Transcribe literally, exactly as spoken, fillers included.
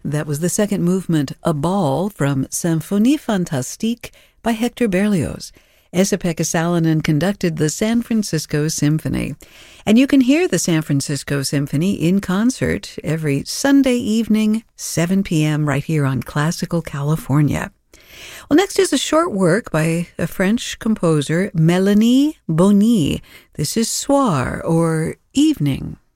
That was the second movement, A Ball, from Symphonie Fantastique by Hector Berlioz. Esa-Pekka Salonen conducted the San Francisco Symphony. And you can hear the San Francisco Symphony in concert every Sunday evening, seven p.m. right here on Classical California. Well, next is a short work by a French composer, Mélanie Boni. This is Soir, or Evening.